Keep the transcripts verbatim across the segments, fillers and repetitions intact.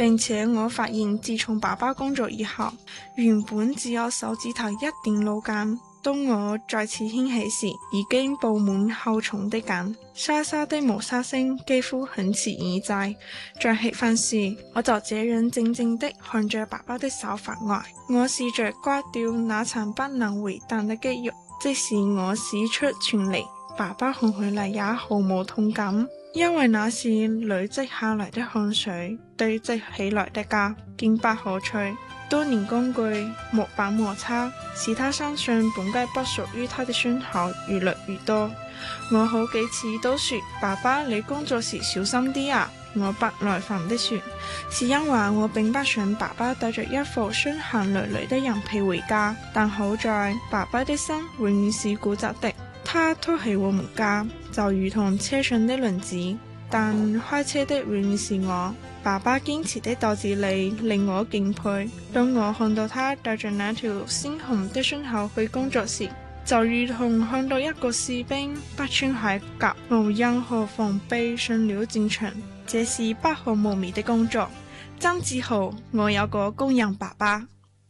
並且我發現自從爸爸工作以後，原本只有手指頭一點老繭，當我再次掀起時，已經布滿厚重的繭，沙沙的摩擦聲幾乎很刺耳仔。在吃飯時，我就這樣靜靜的看着爸爸的手發呆，我試着刮掉那層不能回彈的肌肉，即使我使出全力，爸爸看起來也毫無痛感，因為那是累積下來的汗水堆積起來的痂，堅不可摧。多年工具木板摩擦，使他身上本該不屬於他的傷口越來越多。我好幾次都說，爸爸，你工作時小心啲啊！我不耐煩地說，是因為我並不想爸爸帶着一副傷痕累累的人皮回家。但好在爸爸的心永遠是固執的，他拖起我們家，就如同車上的輪子，但開車的永遠是我。爸爸堅持的鬥志力令我敬佩。當我看到他帶着那條鮮紅的傷口去工作時，就如同看到一個士兵不穿鎧甲，無任何防備上了戰場。這是不可磨滅的工作，真自豪我有個工人爸爸。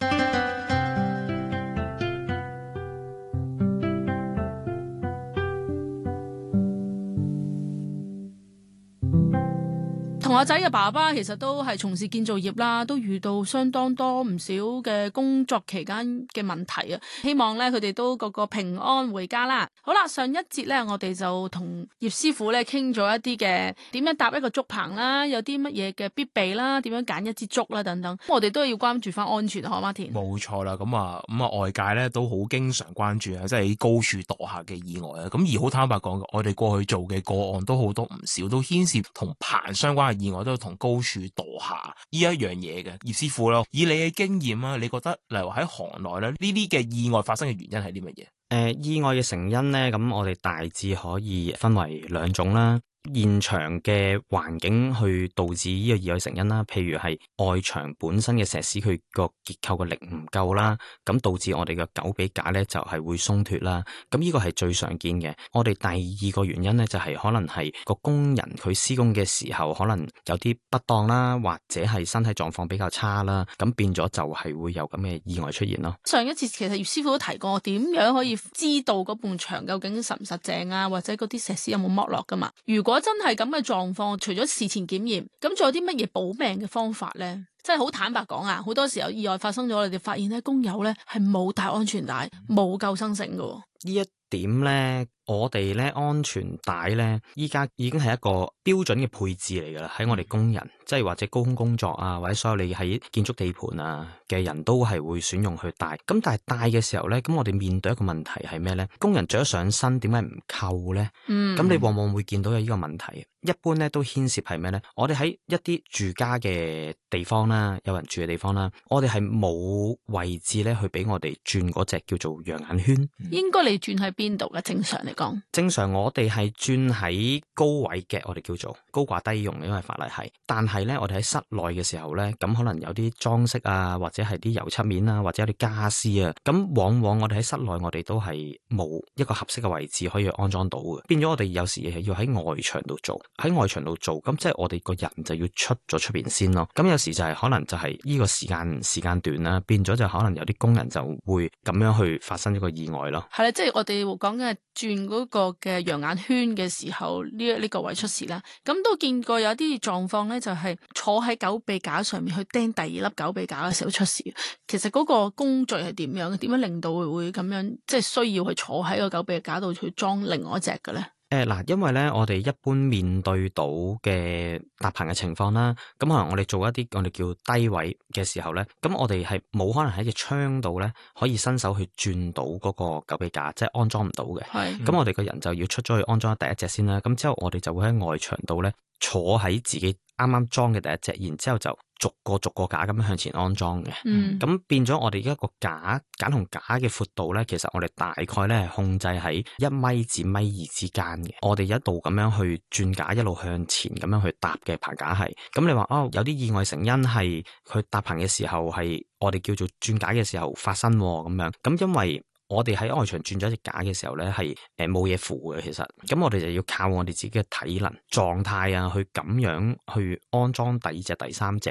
同阿仔嘅爸爸其實都係從事建造業啦，都遇到相當多唔少嘅工作期間嘅問題啊！希望咧佢哋都個個平安回家啦。好啦，上一節咧我哋就同葉師傅咧傾咗一啲嘅點樣搭一個竹棚啦，有啲乜嘢嘅必備啦，點樣揀一支竹啦等等。我哋都要關注翻安全，嗬，Martin。 冇錯啦，咁啊咁啊外界咧都好經常關注啊，即係高處墮下嘅意外啊。咁而好坦白講，我哋過去做嘅個案都好多唔少，都牽涉同棚相關嘅意外，都同高處墮下呢一樣嘢嘅。葉師傅咯，以你嘅經驗啊，你覺得例如喺行內咧呢啲嘅意外發生嘅原因係啲乜嘢？誒、 呃，意外嘅成因咧，咁我哋大致可以分為兩種啦。現場嘅環境去導致呢個意外成因啦，譬如係外牆本身嘅石屎佢個結構嘅力唔夠啦，咁導致我哋嘅狗臂架咧就係會鬆脫啦。咁呢個係最常見嘅。我哋第二個原因咧就係可能係個工人佢施工嘅時候可能有啲不當啦，或者係身體狀況比較差啦，咁變咗就係會有咁嘅意外出現咯。 上一次其實葉師傅都提過，點樣可以知道嗰埲牆究竟實唔實淨啊，或者嗰啲石屎有冇剝落噶嘛？如果如果真係咁嘅狀況，除咗事前檢驗，咁仲有啲乜嘢保命嘅方法呢？真係好坦白講啊，好多時候意外發生咗，你哋發現咧工友咧係冇帶安全帶，冇救生繩嘅。 呢一點咧，我哋咧安全帶咧，依家已經係一個標準嘅配置嚟噶啦。喺我哋工人，即係或者高空工作啊，或者所有你喺建築地盤啊嘅人都係會選用去帶。咁但係帶嘅時候咧，咁我哋面對一個問題係咩咧？工人着咗上身，點解唔扣咧？嗯，咁你往往會見到有呢個問題。一般咧都牽涉係咩咧？我哋喺一啲住家嘅地方啦，有人住嘅地方啦，我哋係冇位置咧去俾我哋轉嗰隻叫做羊眼圈。 應該你轉喺邊度嘅？正常嚟講， 正常我哋係轉喺高位嘅，我哋叫做高掛低用嘅，因為法例係。但係咧，我哋喺室內嘅時候咧，咁可能有啲裝飾啊，或者係啲油漆面啊，或者有啲家私啊，咁往往我哋喺室內，我哋都係冇一個合適嘅位置可以安裝到嘅，變咗我哋有時係要喺外牆度做，喺外牆度做，咁即係我哋個人就要出咗出邊先咯。咁有時就係可能就係呢個時間時間段啦，變咗就可能有啲工人就會咁樣去發生一個意外咯。 係啦，即係我哋講緊係轉嗰個嘅羊眼圈嘅時候，呢呢個位出事啦。咁都見過有啲狀況咧，就係坐喺狗臂架上面去釘第二粒狗臂架嘅時候出事。其實嗰個工序係點樣？點樣令到會會咁樣，即係需要去坐喺個狗臂架度去裝另外一隻嘅咧？ 誒嗱，因為咧，我哋一般面對到嘅搭棚嘅情況啦，咁可能我哋做一啲我哋叫低位嘅時候咧，咁我哋係冇可能喺隻窗度咧可以伸手去轉到嗰個狗臂架，即係安裝唔到嘅。係，咁我哋個人就要出咗去安裝第一隻先啦。咁之後我哋就會喺外牆度咧坐喺自己啱啱裝嘅第一隻，然之後就逐個逐個架咁樣向前安裝嘅。嗯，咁變咗我哋一個架架同架嘅闊度咧，其實我哋大概咧係控制喺一米至米二之間嘅。我哋一路咁樣去轉架，一路向前咁樣去搭嘅棚架係。咁你話哦，有啲意外成因係佢搭棚嘅時候係我哋叫做轉架嘅時候發生咁樣。咁因為我哋喺外牆轉咗隻架嘅時候咧，係誒冇嘢扶嘅，其實咁我哋就要靠我哋自己嘅體能狀態啊，去咁樣去安裝第二隻、第三隻。